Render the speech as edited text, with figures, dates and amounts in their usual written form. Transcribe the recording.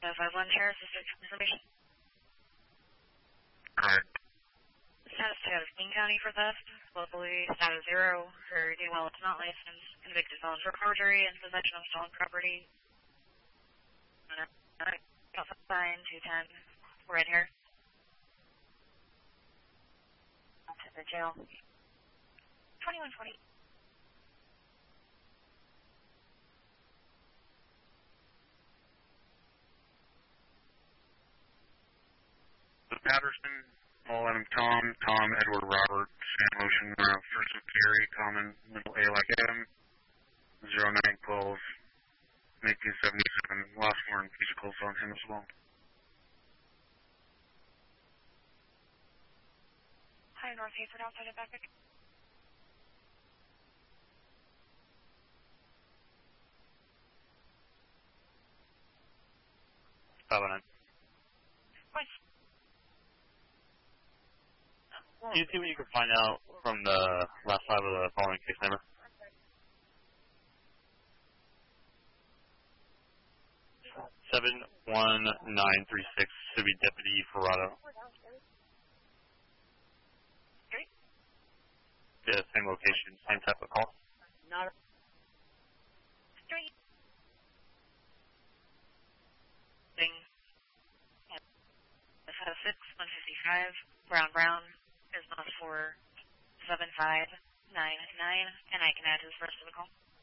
51 Terrace, this is information. Correct. Status 2 out of King County for theft. Locally, status 0 for while it's not licensed. Convicted felon for forgery and possession of stolen property. Sign 210. We're in here. To the jail. 2120. Patterson, Paul Adam Tom Edward Robert, Sam Ocean, first of Gary, common, middle A like Adam, 0912, 1977, last foreign physicals on him as well. Hi, North Hayford, outside of Epic. Can you see what you can find out from the last five of the following case number? Seven 1936 should be Deputy Ferrado. Okay. Yeah, same location, same type of call. Not. 3. This has 6 155 Brown. Is not 47599, and I can add his first to the call.